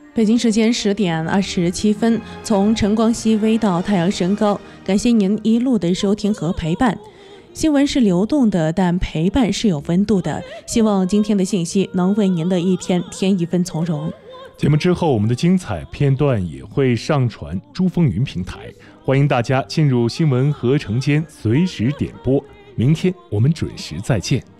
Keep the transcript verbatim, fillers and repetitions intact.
北京时间十点二十七分，从晨光熹微到太阳升高，感谢您一路的收听和陪伴。新闻是流动的，但陪伴是有温度的。希望今天的信息能为您的一天添一份从容。 节目之后，我们的精彩片段也会上传珠峰云平台，欢迎大家进入新闻合成间随时点播。明天我们准时再见。